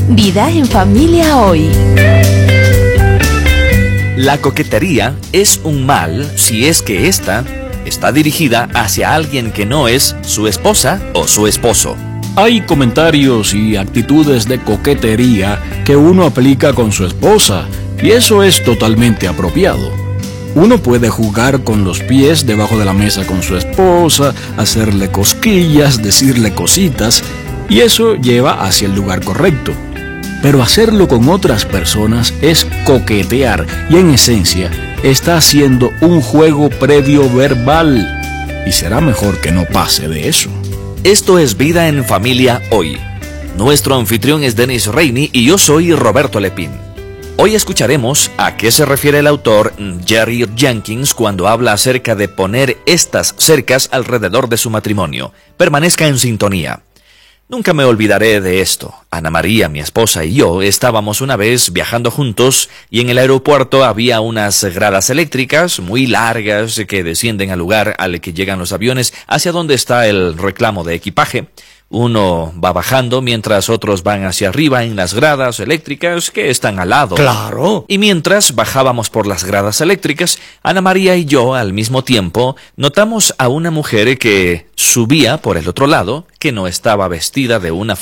Vida en familia hoy. La coquetería es un mal si es que ésta está dirigida hacia alguien que no es su esposa o su esposo. Hay comentarios y actitudes de coquetería que uno aplica con su esposa, y eso es totalmente apropiado. Uno puede jugar con los pies debajo de la mesa con su esposa, hacerle cosquillas, decirle cositas, y eso lleva hacia el lugar correcto. Pero hacerlo con otras personas es coquetear y en esencia está haciendo un juego previo verbal, y será mejor que no pase de eso. Esto es Vida en Familia hoy. Nuestro anfitrión es Dennis Rainey y yo soy Roberto Lepín. Hoy escucharemos a qué se refiere el autor Jerry Jenkins cuando habla acerca de poner estas cercas alrededor de su matrimonio. Permanezca en sintonía. Nunca me olvidaré de esto. Ana María, mi esposa, y yo estábamos una vez viajando juntos y en el aeropuerto había unas gradas eléctricas muy largas que descienden al lugar al que llegan los aviones hacia donde está el reclamo de equipaje. Uno va bajando mientras otros van hacia arriba en las gradas eléctricas que están al lado. ¡Claro! Y mientras bajábamos por las gradas eléctricas, Ana María y yo al mismo tiempo notamos a una mujer que subía por el otro lado, que no estaba vestida de una